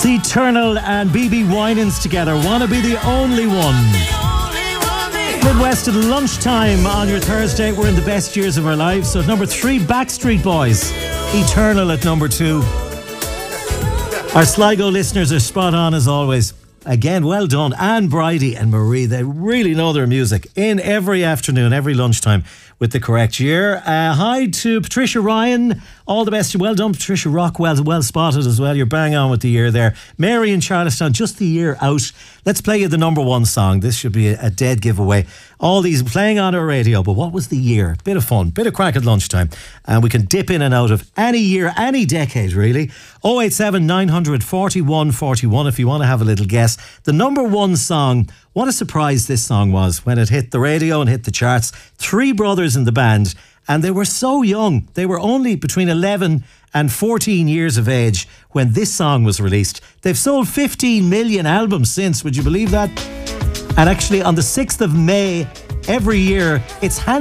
Eternal and BB Winans together. Wanna be the only one. Midwest at lunchtime on your Thursday. We're in the best years of our lives. So at number 3, Backstreet Boys. Eternal at number 2. Our Sligo listeners are spot on as always. Again, well done. Anne Bridie and Marie, they really know their music. In every afternoon, every lunchtime with the correct year. Hi to Patricia Ryan. All the best. Well done, Patricia Rockwell. Well spotted as well. You're bang on with the year there. Mary in Charlestown, just the year out. Let's play you the number 1 song. This should be a dead giveaway. All these playing on our radio, but what was the year? Bit of fun, bit of crack at lunchtime. And we can dip in and out of any year, any decade really. 087 900 41 41 if you want to have a little guess. The number 1 song. What a surprise this song was when it hit the radio and hit the charts. 3 brothers in the band, and they were so young. They were only between 11 and 14 years of age when this song was released. They've sold 15 million albums since, would you believe that? And actually on the 6th of May every year, it's